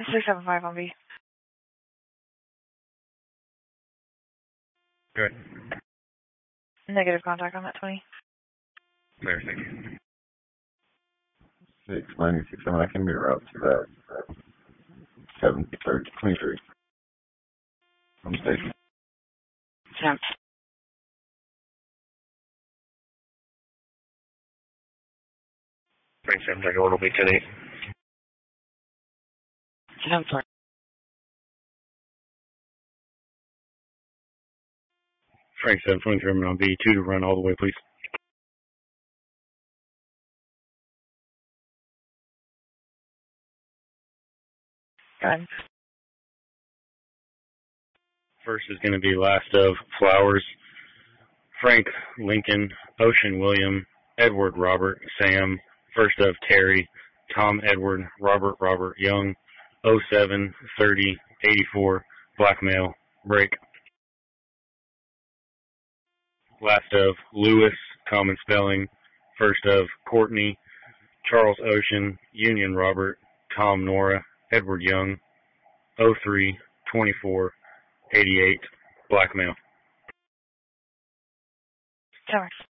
675 on B. Good. Negative contact on that 20. Clear, thank you. 696, I can mirror out to that. 23. From station. Yeah. Frank 7, Tiger 1 will be 10-8. 10-4. Frank 7, 23, I'm on B2 to run all the way, please. Good. First is going to be last of Flowers, Frank, Lincoln, Ocean, William, Edward, Robert, Sam, first of Terry, Tom, Edward, Robert, Young, 07, 30, 84, blackmail, break. Last of Lewis, common spelling, first of Courtney, Charles Ocean, Union Robert, Tom Nora, Edward Young, 03, 24, 88, blackmail. That works.